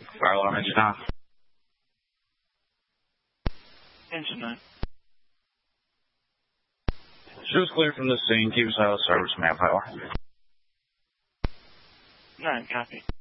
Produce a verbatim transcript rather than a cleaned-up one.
Fire alarm engine off. Engine nine. Show's clear from the scene. Keep us out of service, man. Fire. Nine, copy.